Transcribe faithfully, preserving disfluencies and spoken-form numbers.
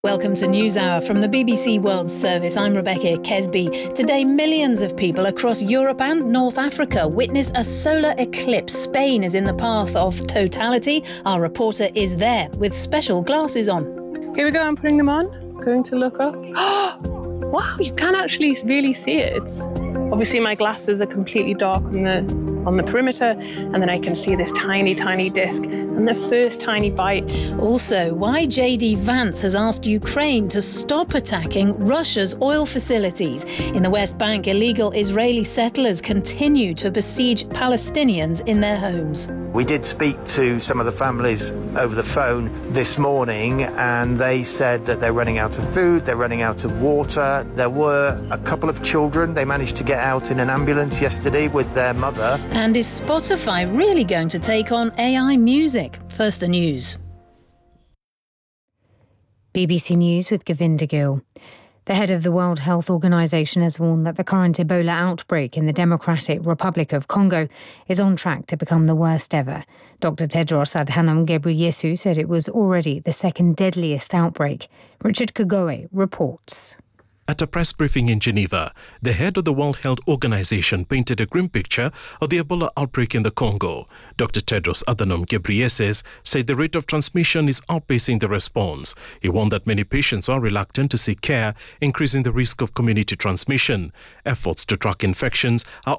Welcome to NewsHour from the B B C World Service. I'm Rebecca Kesby. Today, millions of people across Europe and North Africa witness a solar eclipse. Spain is in the path of totality. Our reporter is there with special glasses on. Here we go, I'm putting them on. Going to look up. Wow, you can actually really see it. It's, obviously my glasses are completely dark on the on the perimeter, and then I can see this tiny, tiny disc and the first tiny bite. Also, why J D Vance has asked Ukraine to stop attacking Russia's oil facilities. In the West Bank, illegal Israeli settlers continue to besiege Palestinians in their homes. We did speak to some of the families over the phone this morning, and they said that they're running out of food, they're running out of water. There were a couple of children. They managed to get out in an ambulance yesterday with their mother. And is Spotify really going to take on A I music? First, the news. B B C News with Govinda Gill. The head of the World Health Organization has warned that the current Ebola outbreak in the Democratic Republic of Congo is on track to become the worst ever. Doctor Tedros Adhanom Ghebreyesus said it was already the second deadliest outbreak. Richard Kagoe reports. At a press briefing in Geneva, the head of the World Health Organization painted a grim picture of the Ebola outbreak in the Congo. Doctor Tedros Adhanom Ghebreyesus said the rate of transmission is outpacing the response. He warned that many patients are reluctant to seek care, increasing the risk of community transmission. Efforts to track infections are